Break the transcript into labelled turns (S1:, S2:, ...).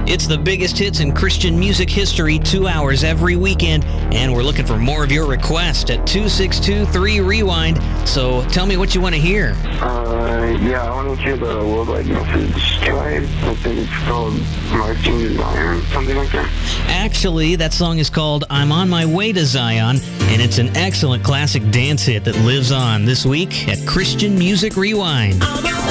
S1: It's the biggest hits in Christian music history, 2 hours every weekend, and we're looking for more of your requests at 262-3-REWIND. So tell me what you want to hear.
S2: I want to hear the Worldwide Message Tribe. I think it's called Marching to Zion, something like that.
S1: Actually, that song is called I'm on My Way to Zion, and it's an excellent classic dance hit that lives on this week at Christian Music Rewind.